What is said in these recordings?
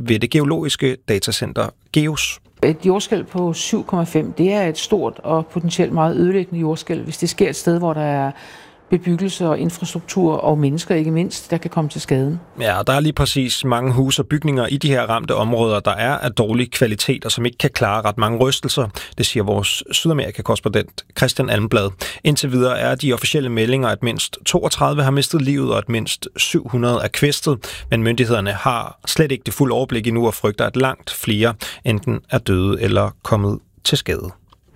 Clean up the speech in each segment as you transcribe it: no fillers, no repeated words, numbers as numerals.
ved det geologiske datacenter GEOS. Et jordskælv på 7,5, det er et stort og potentielt meget ødelæggende jordskælv, hvis det sker et sted, hvor der er bebyggelse og infrastruktur og mennesker ikke mindst, der kan komme til skade. Ja, der er lige præcis mange huse og bygninger i de her ramte områder, der er af dårlig kvalitet og som ikke kan klare ret mange rystelser. Det siger vores Sydamerika-korrespondent Christian Almblad. Indtil videre er de officielle meldinger, at mindst 32 har mistet livet og at mindst 700 er kvæstet, men myndighederne har slet ikke det fulde overblik endnu og frygter, at langt flere enten er døde eller kommet til skade.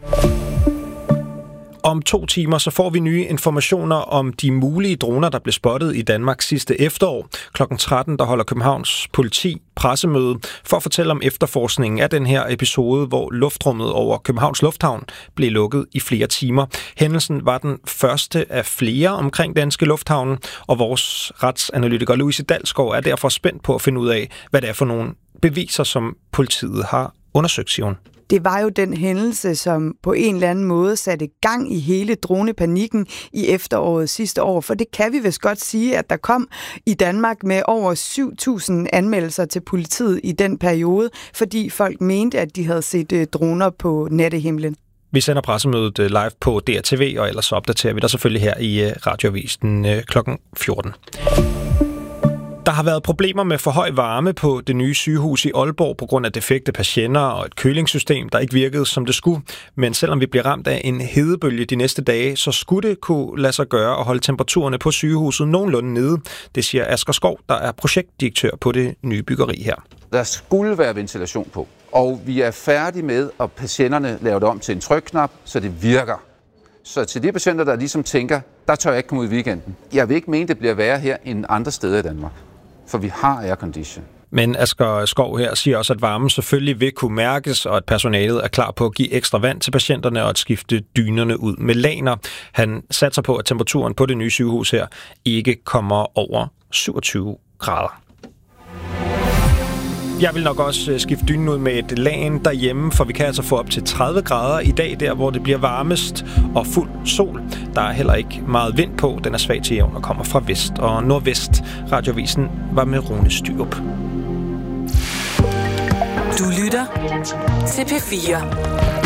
Om 2 timer så får vi nye informationer om de mulige droner, der blev spottet i Danmark sidste efterår. Klokken 13 der holder Københavns politi pressemøde for at fortælle om efterforskningen af den her episode, hvor luftrummet over Københavns Lufthavn blev lukket i flere timer. Hændelsen var den første af flere omkring danske lufthavne, og vores retsanalytiker Louise Dalsgaard er derfor spændt på at finde ud af, hvad det er for nogle beviser, som politiet har undersøgt, siger hun. Det var jo den hændelse, som på en eller anden måde satte gang i hele dronepanikken i efteråret sidste år. For det kan vi vist godt sige, at der kom i Danmark med over 7.000 anmeldelser til politiet i den periode, fordi folk mente, at de havde set droner på nattehimlen. Vi sender pressemødet live på DRTV, og ellers opdaterer vi dig selvfølgelig her i Radioavisen klokken 14. Der har været problemer med for høj varme på det nye sygehus i Aalborg på grund af defekte patienter og et kølingssystem, der ikke virkede, som det skulle. Men selvom vi bliver ramt af en hedebølge de næste dage, så skulle det kunne lade sig gøre at holde temperaturerne på sygehuset nogenlunde nede. Det siger Asger Skov, der er projektdirektør på det nye byggeri her. Der skulle være ventilation på, og vi er færdige med, at patienterne laver det om til en trykknap, så det virker. Så til de patienter, der ligesom tænker, der tør jeg ikke komme ud i weekenden. Jeg vil ikke mene, det bliver værre her end andre steder i Danmark. For vi har aircondition. Men Asger Skov her siger også, at varmen selvfølgelig vil kunne mærkes, og at personalet er klar på at give ekstra vand til patienterne og at skifte dynerne ud med laner. Han satser på, at temperaturen på det nye sygehus her ikke kommer over 27 grader. Jeg vil nok også skifte dynen ud med et lagen derhjemme, for vi kan altså få op til 30 grader i dag, der hvor det bliver varmest og fuld sol. Der er heller ikke meget vind på, den er svag til jævn og kommer fra vest og nordvest. Radioavisen var med Rune Styrup. Du lytter til P4.